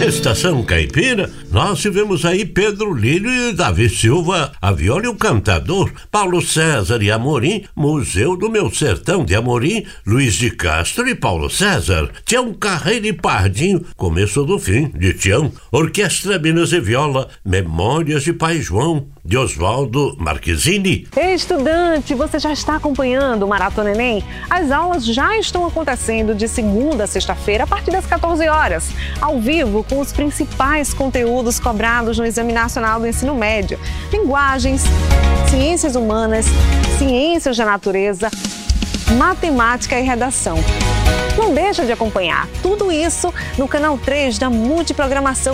Estação Caipira, nós tivemos aí Pedro Lírio e Davi Silva, a viola e o cantador, Paulo César e Amorim, Museu do Meu Sertão de Amorim, Luiz de Castro e Paulo César, Tião Carreiro e Pardinho, Começo do Fim, de Tião, Orquestra Minas e Viola, Memórias de Pai João, de Oswaldo Marquezine. Ei, estudante, você já está acompanhando o Maratona Enem? As aulas já estão acontecendo de segunda a sexta-feira, a partir das 14 horas, ao vivo, com os principais conteúdos cobrados no Exame Nacional do Ensino Médio: linguagens, ciências humanas, ciências da natureza, matemática e redação. Não deixa de acompanhar tudo isso no canal 3 da Multiprogramação